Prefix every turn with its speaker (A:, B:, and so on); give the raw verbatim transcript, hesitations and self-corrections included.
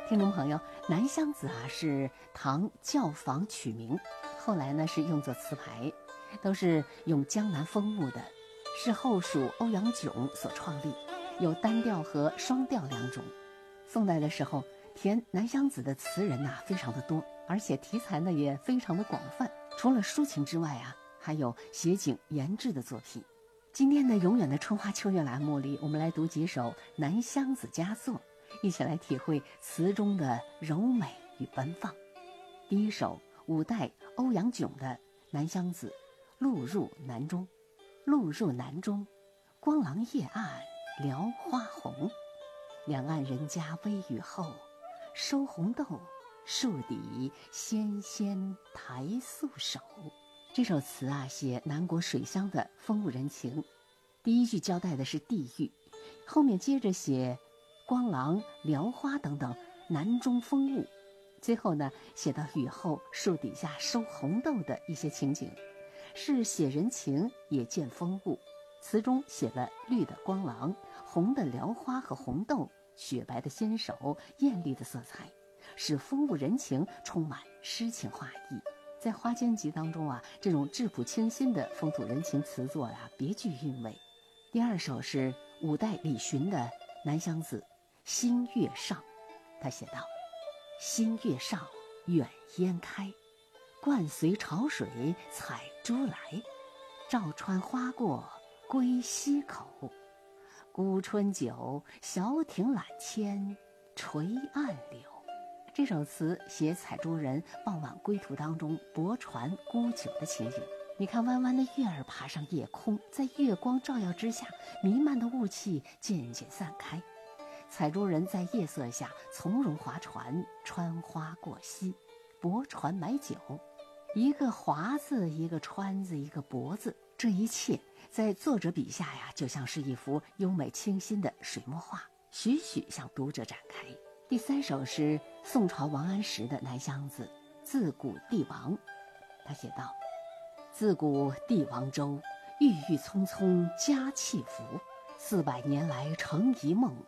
A: 听众朋友，南乡子啊是唐教坊取名，后来呢是用作词牌，都是用江南风物的，是后蜀欧阳炯所创立，有单调和双调两种。宋代的时候，填南乡子的词人呐、啊、非常的多，而且题材呢也非常的广泛。除了抒情之外啊，还有写景言志的作品。今天呢，永远的春花秋月栏目里，我们来读几首南乡子佳作，一起来体会词中的柔美与奔放。第一首，五代欧阳炯的《南乡子》，路入南中。路入南中，光廊夜暗聊花红。两岸人家微雨后，收红豆，树底纤纤抬素手。这首词啊，写南国水乡的风物人情。第一句交代的是地域，后面接着写光廊、聊花等等南中风物，最后呢，写到雨后树底下收红豆的一些情景，是写人情也见风物。词中写了绿的光廊、红的聊花和红豆，雪白的纤手、艳丽的色彩，使风物人情充满诗情画意。在《花间集》当中啊，这种质朴清新的风土人情词作啊，别具韵味。第二首是五代李寻的《南乡子·新月上》，他写道：新月上，远烟开，惯随潮水采珠来，照穿花过归溪口，孤春酒，小艇揽牵，垂岸柳。这首词写采珠人傍晚归途当中泊船沽酒的情景。你看弯弯的月儿爬上夜空，在月光照耀之下，弥漫的雾气渐渐散开，采珠人在夜色下从容划船，穿花过溪，泊船买酒。一个划字，一个穿字，一个泊字，这一切在作者笔下呀，就像是一幅优美清新的水墨画，徐徐向读者展开。第三首是宋朝王安石的《南乡子·自古帝王》，他写道：自古帝王州，郁郁葱葱佳气服，四百年来成一梦，